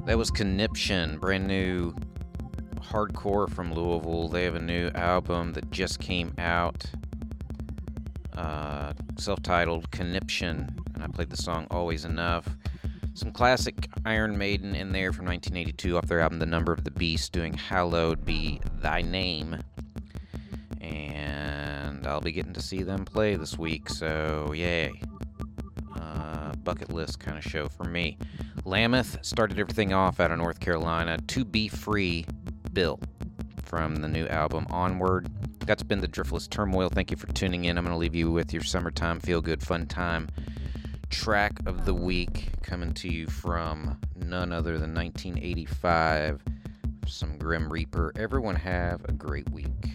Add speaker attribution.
Speaker 1: That was Conniption, brand new hardcore from Louisville. They have a new album that just came out, self-titled Conniption, and I played the song Always Enough. Some classic Iron Maiden in there from 1982 off their album The Number of the Beast, doing Hallowed Be Thy Name. And I'll be getting to see them play this week, so yay. Bucket list kind of show for me. Lammoth started everything off out of North Carolina. To Be Free, Bill, from the new album Onward. That's been the Driftless Turmoil. Thank you for tuning in. I'm going to leave you with your summertime feel-good fun time track of the week, coming to you from none other than 1985. Some Grim Reaper. Everyone have a great week.